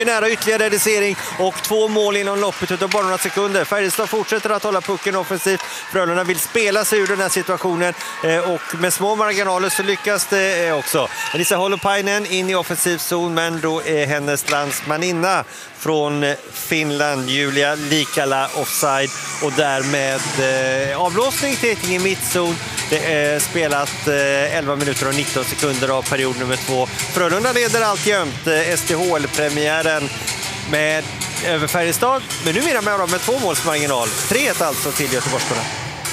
Nära ytterligare reducering och 2 mål inom loppet utav bara några sekunder. Färjestad fortsätter att hålla pucken offensivt. Frölunda vill spela sig ur den här situationen och med små marginaler så lyckas det också. Elisa Holopainen in i offensiv zon, men då är hennes landsmaninna från Finland, Julia Likala, offside och därmed avblåsning till Etinge mittzon. Det är spelat 11 minuter och 19 sekunder av period nummer 2. Frölunda leder alltjämt STHL-premiären med över Färjestad, men numera med dem med 2 målsmarginal. 3-1 alltså till Göteborgskorna.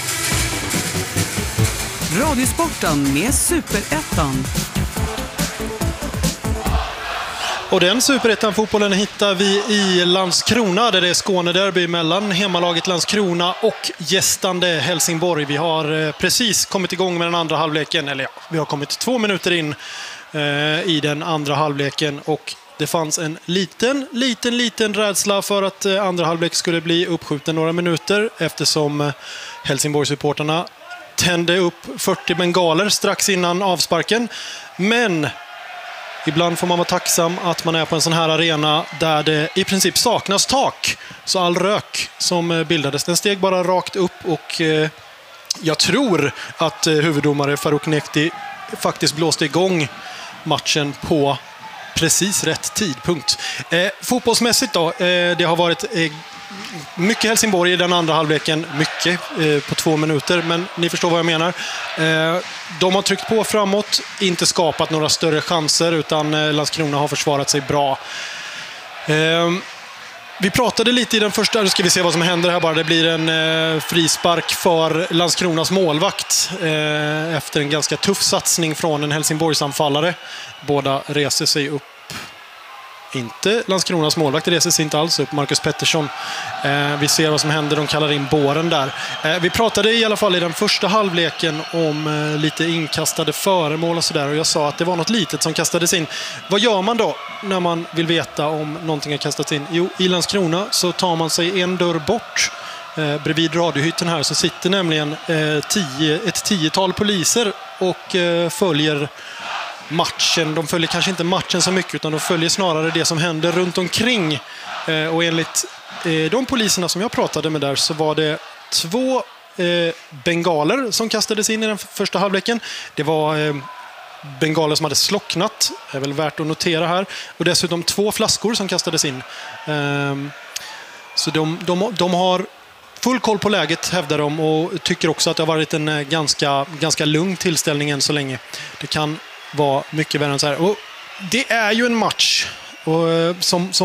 Radiosporten med Superettan. Och den Superettan-fotbollen hittar vi i Landskrona, där det är Skånederby mellan hemmalaget Landskrona och gästande Helsingborg. Vi har precis kommit igång med den andra halvleken, eller ja, vi har kommit 2 minuter in i den andra halvleken och det fanns en liten rädsla för att andra halvlek skulle bli uppskjuten några minuter eftersom Helsingborg-supporterna tände upp 40 bengaler strax innan avsparken. Men ibland får man vara tacksam att man är på en sån här arena där det i princip saknas tak. Så all rök som bildades, den steg bara rakt upp och jag tror att huvuddomare Farouk Nekti faktiskt blåste igång matchen på precis rätt tidpunkt. Fotbollsmässigt då, det har varit mycket Helsingborg i den andra halvleken, mycket på 2 minuter, men ni förstår vad jag menar. De har tryckt på framåt, inte skapat några större chanser, utan Landskrona har försvarat sig bra. Vi pratade lite i den första, nu ska vi se vad som händer här bara. Det blir en frispark för Landskronas målvakt efter en ganska tuff satsning från en Helsingborgsanfallare. Båda reser sig upp. Inte Landskronas målvakt reser sig inte alls upp, Marcus Pettersson. Vi ser vad som händer, de kallar in båren där. Vi pratade i alla fall i den första halvleken om lite inkastade föremål och sådär. Och jag sa att det var något litet som kastades in. Vad gör man då när man vill veta om någonting har kastats in? Jo, i Landskrona så tar man sig en dörr bort. Bredvid radiohytten här så sitter nämligen ett 10-tal poliser och följer matchen. De följer kanske inte matchen så mycket, utan de följer snarare det som händer runt omkring. Och enligt de poliserna som jag pratade med där så var det 2 bengaler som kastades in i den första halvleken. Det var bengaler som hade slocknat, är väl värt att notera här. Och dessutom 2 flaskor som kastades in. Så de har full koll på läget, hävdar de, och tycker också att det har varit en ganska lugn tillställning än så länge. Det kan var mycket värre än så här. Och det är ju en match och som